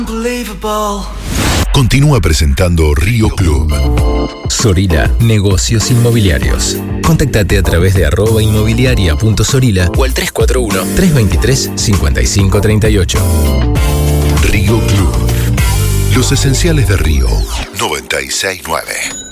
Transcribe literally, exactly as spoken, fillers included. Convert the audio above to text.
Continúa presentando Río Club. Sorila, negocios inmobiliarios. Contactate a través de arroba inmobiliaria.sorila o al tres cuatro uno, tres dos tres, cinco cinco tres ocho. Río Club. Los esenciales de Río noventa y seis nueve.